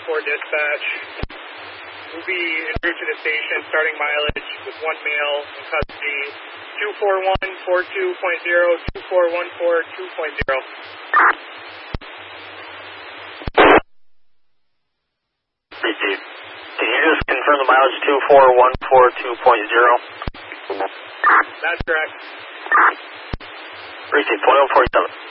dispatch. We'll be en route to the station, starting mileage with one male in custody, 24142.0, 2414.2.0. Received. Can you just confirm the mileage 24142.0? That's correct. Received, 2147.